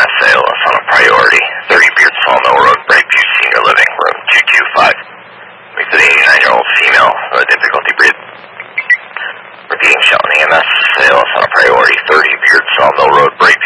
EMS ALS on a priority. 30 Beard Sawmill Road, Brightview Senior Living, room 225. Wait for the 89-year-old female, difficulty breathing. Repeating, Shelton EMS ALS on a priority. 30 Beard Sawmill Road, Brightview.